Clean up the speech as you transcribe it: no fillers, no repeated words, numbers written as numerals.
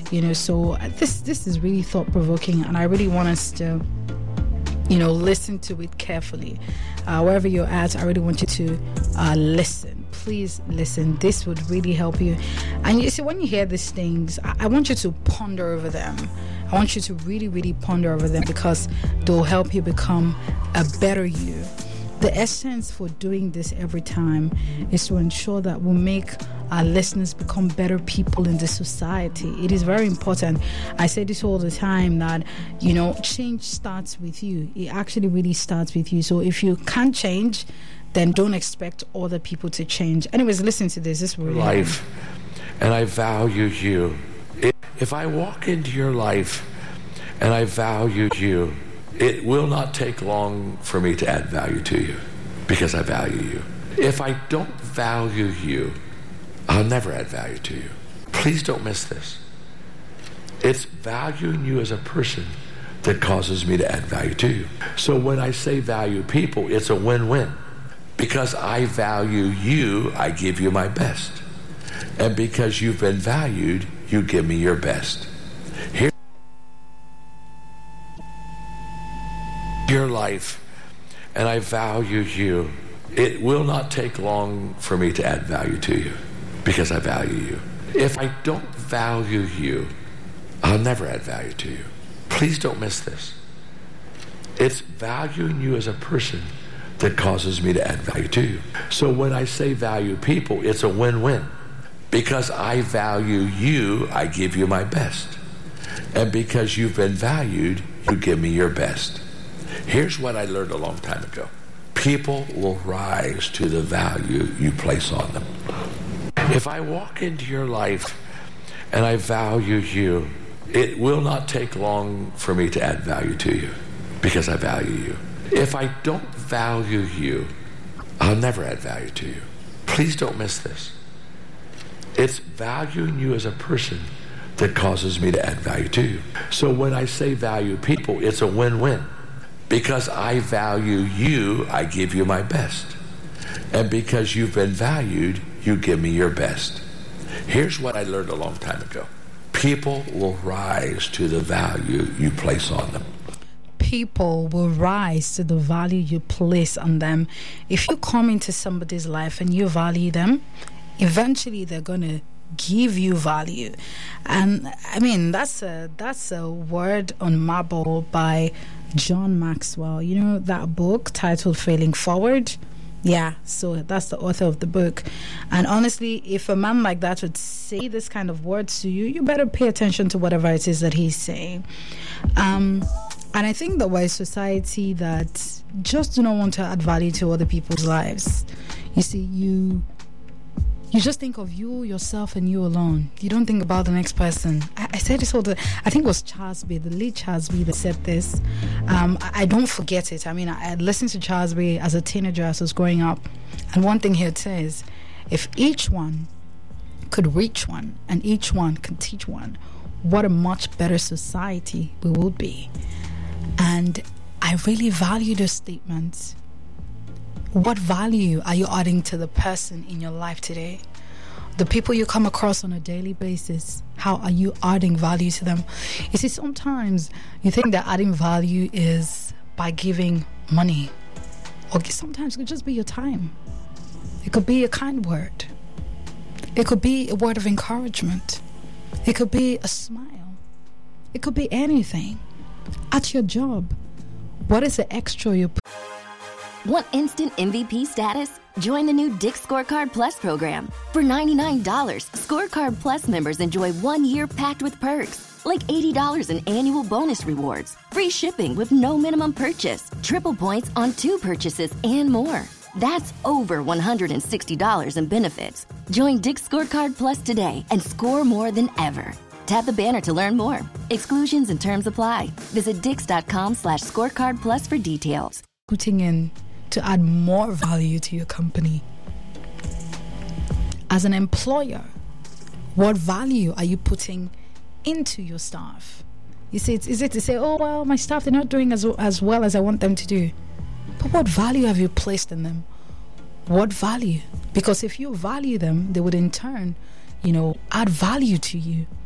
So this is really thought-provoking, and I really want us to listen to it carefully. Wherever you're at, I really want you to listen. Please listen. This would really help you. And you see, when you hear these things, I want you to ponder over them. I want you to really, really ponder over them, because they'll help you become a better you. The essence for doing this every time is to ensure that we make our listeners become better people in the society. It is very important. I say this all the time, that change starts with you. It actually really starts with you. So if you can't change, then don't expect other people to change. Anyways, listen to this. This is really life, and I value you. If I walk into your life and I value you, it will not take long for me to add value to you, because I value you. If I don't value you, I'll never add value to you. Please don't miss this. It's valuing you as a person that causes me to add value to you. So when I say value people, it's a win-win. Because I value you, I give you my best. And because you've been valued, you give me your best. Here's your life, and I value you. It will not take long for me to add value to you, because I value you. If I don't value you, I'll never add value to you. Please don't miss this. It's valuing you as a person that causes me to add value to you. So when I say value people, it's a win-win. Because I value you, I give you my best. And because you've been valued, you give me your best. Here's what I learned a long time ago. People will rise to the value you place on them. If I walk into your life and I value you, it will not take long for me to add value to you, because I value you. If I don't value you, I'll never add value to you. Please don't miss this. It's valuing you as a person that causes me to add value to you. So when I say value people, it's a win-win. Because I value you, I give you my best. And because you've been valued, you give me your best. Here's what I learned a long time ago. People will rise to the value you place on them. People will rise to the value you place on them. If you come into somebody's life and you value them, eventually they're going to give you value. And I mean, that's a word on marble by John Maxwell. You know that book titled Failing Forward? Yeah, so that's the author of the book. And honestly, if a man like that would say this kind of words to you, you better pay attention to whatever it is that he's saying. And I think that we're a society that just do not want to add value to other people's lives. You see, you just think of you, yourself, and you alone. You don't think about the next person. I said this all the... I think it was Charles B., the late Charles B., that said this. I don't forget it. I mean, I listened to Charles B. as a teenager as I was growing up. And one thing here it says, if each one could reach one and each one could teach one, what a much better society we would be. And I really value those statements. What value are you adding to the person in your life today? The people you come across on a daily basis, how are you adding value to them? You see, sometimes you think that adding value is by giving money. Or sometimes it could just be your time. It could be a kind word. It could be a word of encouragement. It could be a smile. It could be anything. At your job, what is the extra you put? Want instant MVP status? Join the new Dick's Scorecard Plus program. For $99, Scorecard Plus members enjoy 1 year packed with perks, like $80 in annual bonus rewards, free shipping with no minimum purchase, triple points on 2 purchases, and more. That's over $160 in benefits. Join Dick's Scorecard Plus today and score more than ever. Tap the banner to learn more. Exclusions and terms apply. Visit dix.com/scorecard plus for details. Putting in to add more value to your company. As an employer, what value are you putting into your staff? You see, it's easy to say, oh, well, my staff, they're not doing as well as I want them to do. But what value have you placed in them? What value? Because if you value them, they would in turn, add value to you.